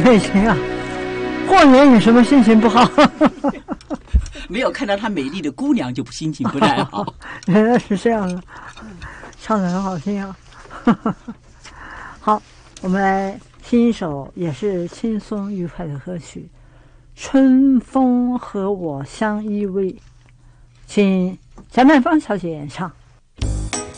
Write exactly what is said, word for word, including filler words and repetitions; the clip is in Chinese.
内心啊。过年有什么心情不好？ 没有看到她美丽的姑娘就心情不太好。 原来是这样的，唱得很好听啊。好，我们来听一首也是轻松愉快的歌曲《春风和我相依偎》，请贾曼芳小姐演唱。